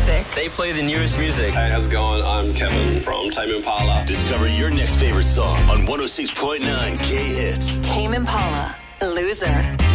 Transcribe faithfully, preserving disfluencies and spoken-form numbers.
music. They play the newest music. Hey, how's it going? I'm Kevin from Tame Impala. Discover your next favorite song on one oh six point nine K Hits. Tame Impala, Loser.